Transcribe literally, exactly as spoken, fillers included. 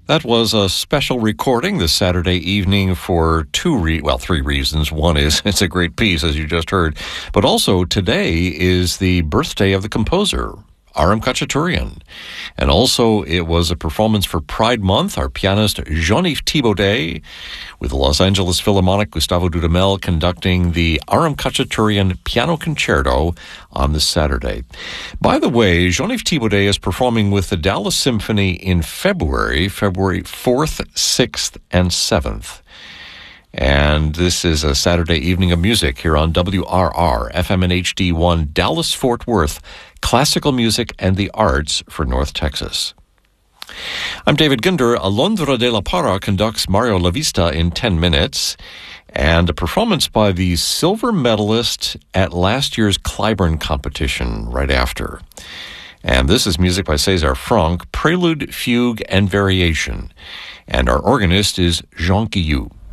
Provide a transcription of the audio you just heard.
That was a special recording this Saturday evening for two, re- well, three reasons. One is it's a great piece, as you just heard. But also, today is the birthday of the composer, Aram Khachaturian. And also, it was a performance for Pride Month. Our pianist, Jean-Yves Thibaudet, with the Los Angeles Philharmonic, Gustavo Dudamel, conducting the Aram Khachaturian Piano Concerto on this Saturday. By the way, Jean-Yves Thibaudet is performing with the Dallas Symphony in February, February fourth, sixth, and seventh. And this is a Saturday evening of music here on W R R, F M and H D one, Dallas-Fort Worth, classical music and the arts for North Texas. I'm David Ginder. Alondra de la Parra conducts Mario La Vista in ten minutes, and a performance by the silver medalist at last year's Clyburn competition right after. And this is music by César Franck, Prelude, Fugue, and Variation. And our organist is Jean Guillou.